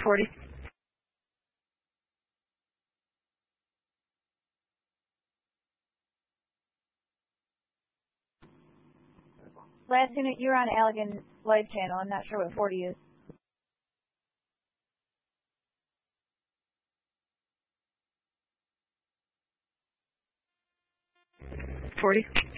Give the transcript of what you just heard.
40. Last unit, you're on Allegan Live Channel. I'm not sure what 40 is. 40.